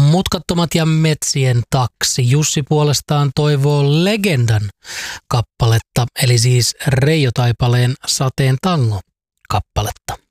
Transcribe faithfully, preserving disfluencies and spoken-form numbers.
Mutkattomat ja metsien taksi. Jussi puolestaan toivoo Legendan kappaletta, eli siis Reijo Taipaleen Sateen tango kappaletta.